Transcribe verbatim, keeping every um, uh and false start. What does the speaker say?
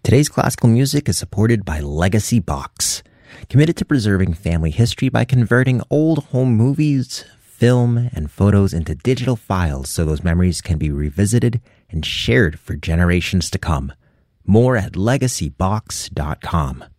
Today's classical music is supported by Legacy Box, committed to preserving family history by converting old home movies, film, and photos into digital files so those memories can be revisited and shared for generations to come. More at legacy box dot com.